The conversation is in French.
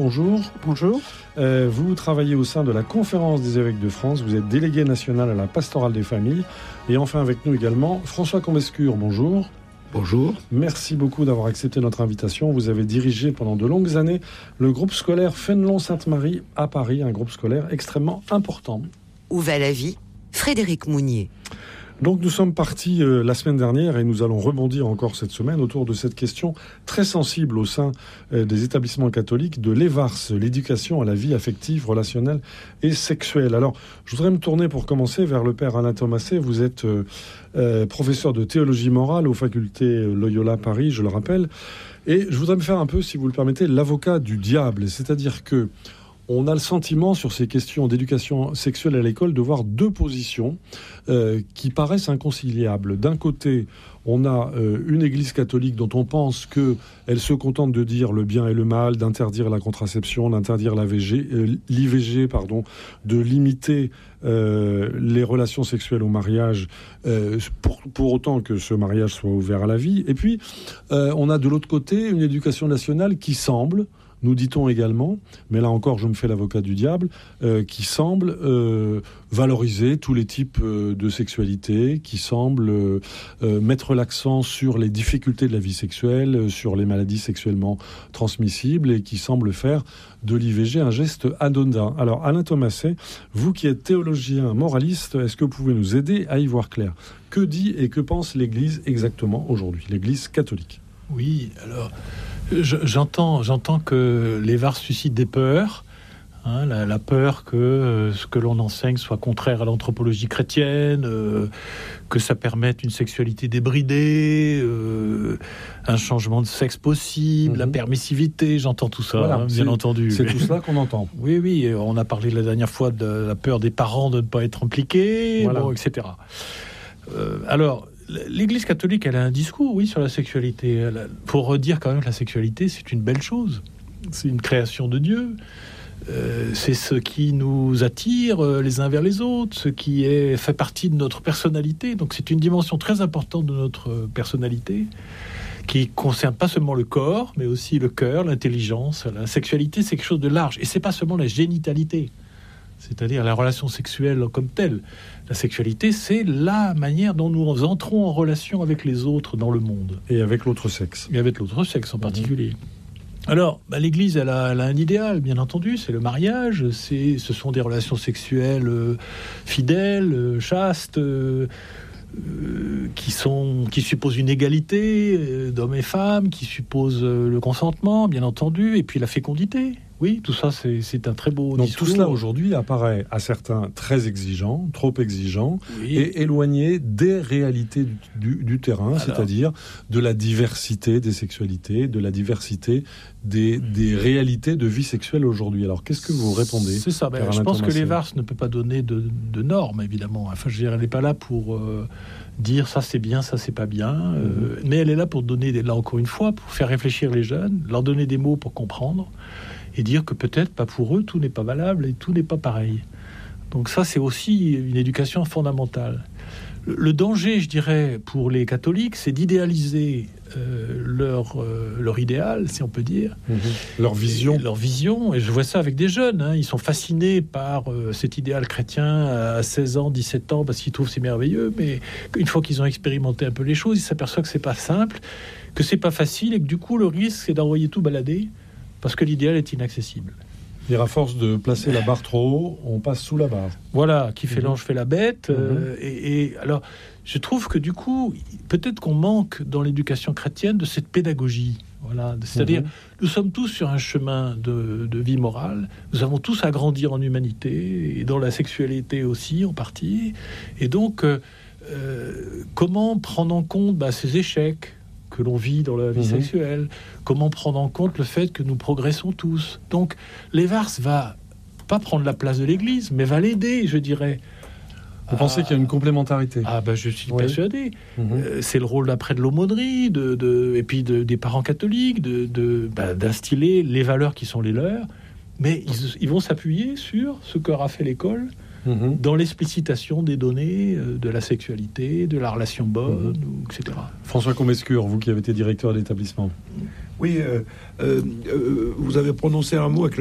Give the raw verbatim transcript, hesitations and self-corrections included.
Bonjour. Bonjour. Euh, vous travaillez au sein de la Conférence des évêques de France. Vous êtes délégué national à la pastorale des familles. Et enfin avec nous également, François Combescure. Bonjour. Bonjour. Merci beaucoup d'avoir accepté notre invitation. Vous avez dirigé pendant de longues années le groupe scolaire Fénelon-Sainte-Marie à Paris, un groupe scolaire extrêmement important. Où va la vie ? Frédéric Mounier. Donc nous sommes partis euh, la semaine dernière et nous allons rebondir encore cette semaine autour de cette question très sensible au sein euh, des établissements catholiques de l'E V A R S, l'éducation à la vie affective, relationnelle et sexuelle. Alors je voudrais me tourner pour commencer vers le père Alain Thomaset. Vous êtes euh, euh, professeur de théologie morale aux facultés Loyola Paris, je le rappelle. Et je voudrais me faire un peu, si vous le permettez, l'avocat du diable. C'est-à-dire que on a le sentiment, sur ces questions d'éducation sexuelle à l'école, de voir deux positions euh, qui paraissent inconciliables. D'un côté, on a euh, une église catholique dont on pense qu'elle se contente de dire le bien et le mal, d'interdire la contraception, d'interdire l'I V G, euh, l'I V G, pardon, de limiter euh, les relations sexuelles au mariage, euh, pour, pour autant que ce mariage soit ouvert à la vie. Et puis, euh, on a de l'autre côté une éducation nationale qui semble, nous dit-on également, mais là encore je me fais l'avocat du diable, euh, qui semble euh, valoriser tous les types euh, de sexualité, qui semble euh, euh, mettre l'accent sur les difficultés de la vie sexuelle, euh, sur les maladies sexuellement transmissibles, et qui semble faire de l'I V G un geste anodin. Alors Alain Thomaset, vous qui êtes théologien moraliste, est-ce que vous pouvez nous aider à y voir clair ? Que dit et que pense l'Église exactement aujourd'hui, l'Église catholique ? Oui, alors je, j'entends, j'entends que les V A R suscitent des peurs, hein, la, la peur que euh, ce que l'on enseigne soit contraire à l'anthropologie chrétienne, euh, que ça permette une sexualité débridée, euh, un changement de sexe possible, mm-hmm. la permissivité, j'entends tout ça, voilà, hein, bien entendu. C'est tout cela qu'on entend. Oui, oui, on a parlé la dernière fois de la peur des parents de ne pas être impliqués, voilà. Bon, et cetera. Euh, alors, l'Église catholique, elle a un discours, oui, sur la sexualité. Elle a, pour dire quand même que la sexualité, c'est une belle chose. C'est une création de Dieu. Euh, c'est ce qui nous attire euh, les uns vers les autres, ce qui est, fait partie de notre personnalité. Donc c'est une dimension très importante de notre personnalité qui concerne pas seulement le corps, mais aussi le cœur, l'intelligence. La sexualité, c'est quelque chose de large. Et c'est pas seulement la génitalité, c'est-à-dire la relation sexuelle comme telle. La sexualité, c'est la manière dont nous entrons en relation avec les autres dans le monde. Et avec l'autre sexe. Et avec l'autre sexe en mmh. particulier. Alors, bah, l'Église, elle a, elle a un idéal, bien entendu, c'est le mariage. C'est, ce sont des relations sexuelles euh, fidèles, euh, chastes, euh, euh, qui, sont, qui supposent une égalité euh, d'hommes et femmes, qui supposent euh, le consentement, bien entendu, et puis la fécondité. Oui, tout ça, c'est, c'est un très beau Donc discours. tout cela, aujourd'hui, apparaît à certains très exigeant, trop exigeant, oui. et éloigné des réalités du, du, du terrain, alors, c'est-à-dire de la diversité des sexualités, de la diversité des, des réalités de vie sexuelle aujourd'hui. Alors, qu'est-ce que vous répondez ? C'est ça, ben, je pense Thomaset. Que l'E V A R S ne peut pas donner de, de normes, évidemment. Enfin, je veux dire, elle n'est pas là pour euh, dire ça c'est bien, ça c'est pas bien, mm-hmm. euh, mais elle est là pour donner, là encore une fois, pour faire réfléchir les jeunes, leur donner des mots pour comprendre, et dire que peut-être, pas pour eux, tout n'est pas valable et tout n'est pas pareil. Donc ça, c'est aussi une éducation fondamentale. Le, le danger, je dirais, pour les catholiques, c'est d'idéaliser euh, leur, euh, leur idéal, si on peut dire. Mmh. Leur vision. Et, leur vision, et je vois ça avec des jeunes, hein, ils sont fascinés par euh, cet idéal chrétien à seize ans, dix-sept ans, parce qu'ils trouvent c'est merveilleux, mais une fois qu'ils ont expérimenté un peu les choses, ils s'aperçoivent que c'est pas simple, que c'est pas facile, et que du coup, le risque, c'est d'envoyer tout balader, parce que l'idéal est inaccessible. Et à force de placer la barre trop haut, on passe sous la barre. Voilà, qui fait mmh. l'ange fait la bête. Mmh. Euh, et, et alors, je trouve que du coup, peut-être qu'on manque dans l'éducation chrétienne de cette pédagogie. Voilà, c'est-à-dire, mmh. nous sommes tous sur un chemin de, de vie morale. Nous avons tous à grandir en humanité et dans la sexualité aussi, en partie. Et donc, euh, euh, comment prendre en compte bah, ces échecs que l'on vit dans la vie mmh. sexuelle, comment prendre en compte le fait que nous progressons tous. Donc, l'E V A R S va pas prendre la place de l'Église, mais va l'aider, je dirais. Vous à... pensez qu'il y a une complémentarité ? Ah ben, je suis oui. persuadé. Mmh. Euh, c'est le rôle d'après de l'aumônerie, de, de, et puis de, des parents catholiques, de, de, bah, d'instiller les valeurs qui sont les leurs, mais ils, ils vont s'appuyer sur ce qu'aura fait l'école, Mmh. dans l'explicitation des données euh, de la sexualité, de la relation bonne, mmh. ou, et cetera. François Combescure, vous qui avez été directeur d'établissement. Oui, euh, euh, euh, vous avez prononcé un mot avec